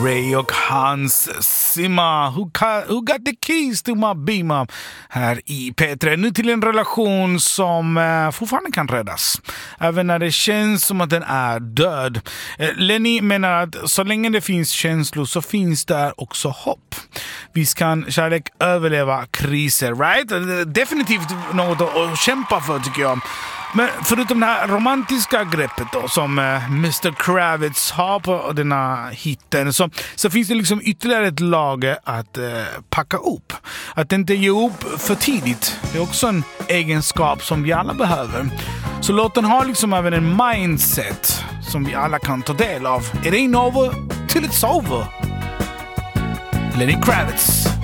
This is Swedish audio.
Ray och Hans Zimmer, who got the keys to my Beamer, här i P3. Nu till en relation som fortfarande kan räddas, även när det känns som att den är död. Lenny menar att så länge det finns känslor så finns där också hopp. Visst kan kärlek överleva kriser, right? Definitivt något att kämpa för, tycker jag. Men förutom det här romantiska greppet då, som Mr. Kravitz har på den här hitten, så finns det liksom ytterligare ett lager att packa upp. Att inte ge upp för tidigt, det är också en egenskap som vi alla behöver. Så låten har liksom även en mindset som vi alla kan ta del av. It ain't over till it's over. Lenny Kravitz.